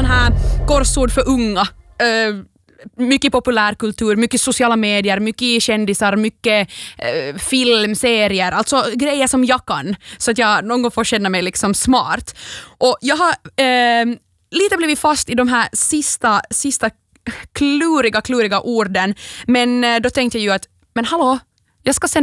sån här korsord för unga. Mycket populärkultur, mycket sociala medier, mycket kändisar, mycket film, serier, alltså grejer som jag kan, så att jag någon gång får känna mig liksom smart. Och jag har lite blivit fast i de här sista kluriga orden, men då tänkte jag ju att, men hallå, jag ska sen